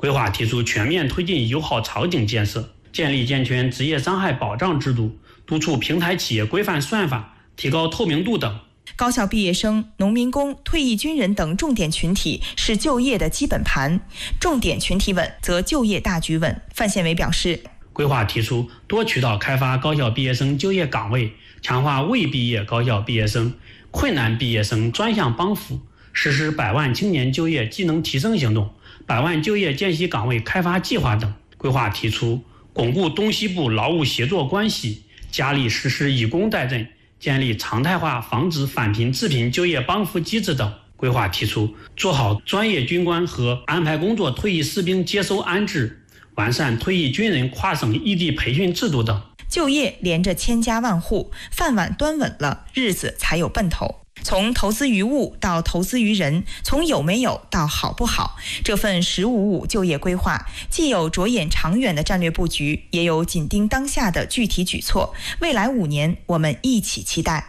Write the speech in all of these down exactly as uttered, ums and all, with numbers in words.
规划提出全面推进友好场景建设，建立健全职业伤害保障制度，督促平台企业规范算法，提高透明度等。 高校毕业生、农民工、退役军人等重点群体是就业的基本盘，重点群体稳，则就业大局稳。范宪伟表示， 规划提出多渠道开发高校毕业生就业岗位，强化未毕业高校毕业生、困难毕业生专项帮扶，实施百万青年就业技能提升行动、百万就业见习岗位开发计划等。规划提出巩固东西部劳务协作关系，加力实施以工代赈，建立常态化防止返贫致贫就业帮扶机制等。规划提出做好专业军官和安排工作退役士兵接收安置，完善退役军人跨省异地培训制度等。 就业连着千家万户，饭碗端稳了，日子才有奔头。从投资于物到投资于人，从有没有到好不好，这份十五五就业规划既有着眼长远的战略布局，也有紧盯当下的具体举措。未来五年，我们一起期待。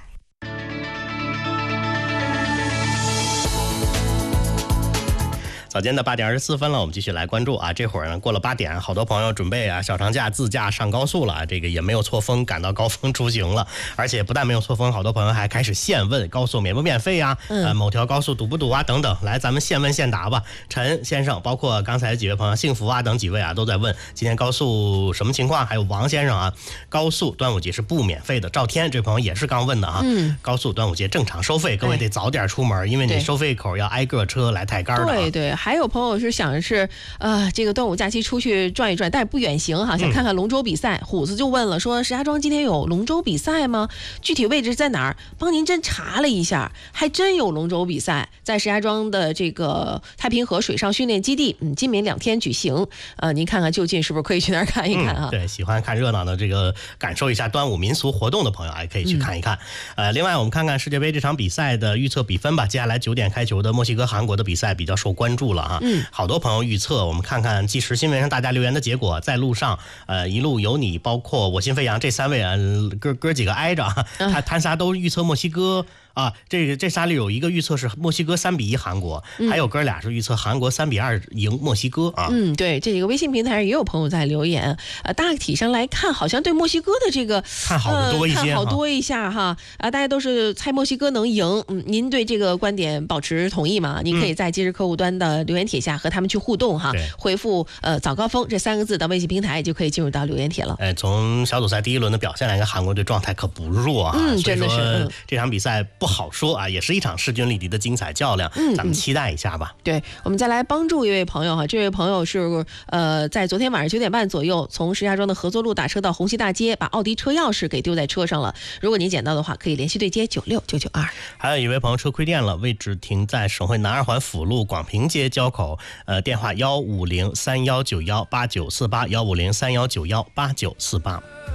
早间的八点二十四分了，我们继续来关注啊。这会儿呢，过了八点，好多朋友准备啊小长假自驾上高速了啊。这个也没有错峰，赶到高峰出行了，而且不但没有错峰，好多朋友还开始现问高速免不免费啊？嗯、呃，某条高速堵不堵啊？等等，来咱们现问现答吧。陈先生，包括刚才几位朋友，幸福啊等几位啊都在问今天高速什么情况？还有王先生啊，高速端午节是不免费的。赵天这位朋友也是刚问的啊，嗯，高速端午节正常收费，各位得早点出门，因为你收费口要挨个车来抬杆的、啊。 对对。还有朋友是想是呃这个端午假期出去转一转，但是不远行哈，想看看龙舟比赛。嗯、虎子就问了，说石家庄今天有龙舟比赛吗？具体位置在哪儿？帮您真查了一下，还真有龙舟比赛，在石家庄的这个太平河水上训练基地，嗯，今明两天举行。呃，您看看就近是不是可以去那儿看一看啊？ 嗯、对，喜欢看热闹的这个感受一下端午民俗活动的朋友，还可以去看一看。嗯、呃，另外我们看看世界杯这场比赛的预测比分吧。接下来九点开球的墨西哥韩国的比赛比较受关注了哈。嗯，好多朋友预测，我们看看即时新闻上大家留言的结果。在路上，呃，一路有你，包括我心飞扬这三位啊，哥哥几个挨着啊，他他仨都预测墨西哥。啊，这个这仨里有一个预测是墨西哥三比一韩国，嗯、还有哥俩是预测韩国三比二赢墨西哥啊。 嗯，对，这个微信平台上也有朋友在留言，呃，大体上来看，好像对墨西哥的这个看好的多一些，呃、 看好多一下哈啊，大家都是猜墨西哥能赢。嗯，您对这个观点保持同意吗？您可以在即时客户端的留言帖下和他们去互动哈，嗯、回复呃早高峰这三个字到微信平台就可以进入到留言帖了。 哎，从小组赛第一轮的表现来看，韩国队状态可不弱啊， 嗯，真的是、 嗯、这场比赛不好说啊，也是一场势均力敌的精彩较量，嗯，咱们期待一下吧。 对，我们再来帮助一位朋友哈，这位朋友是呃，在昨天晚上九点半左右，从石家庄的合作路打车到红旗大街，把奥迪车钥匙给丢在车上了。如果您捡到的话，可以联系对接九六九九二。 还有一位朋友车亏电了，位置停在省会南二环辅路广平街交口，呃，电话幺五零三幺九幺八九四八幺五零三幺九幺八九四八。